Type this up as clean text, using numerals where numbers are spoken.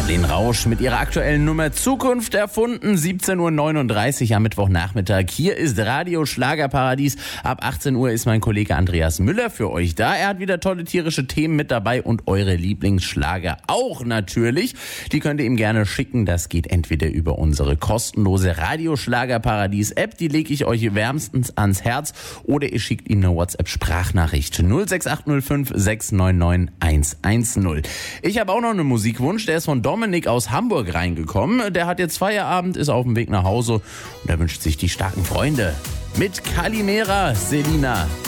Marlene Rausch mit ihrer aktuellen Nummer Zukunft erfunden, 17.39 Uhr am Mittwochnachmittag. Hier ist Radio Schlagerparadies. Ab 18 Uhr ist mein Kollege Andreas Müller für euch da. Er hat wieder tolle tierische Themen mit dabei und eure Lieblingsschlager auch natürlich. Die könnt ihr ihm gerne schicken. Das geht entweder über unsere kostenlose Radio Schlagerparadies App, die lege ich euch wärmstens ans Herz, oder ihr schickt ihm eine WhatsApp-Sprachnachricht 06805 699 110. Ich habe auch noch einen Musikwunsch, der ist von Dominik aus Hamburg reingekommen. Der hat jetzt Feierabend, ist auf dem Weg nach Hause und er wünscht sich die starken Freunde mit Kalimera, Selina.